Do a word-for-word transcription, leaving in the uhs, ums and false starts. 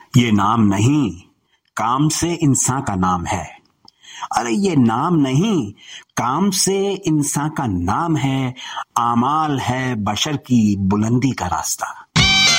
ये नाम नहीं, काम से इंसान का नाम है। अरे ये नाम नहीं, काम से इंसान का नाम है। आमाल है बशर की बुलंदी का रास्ता।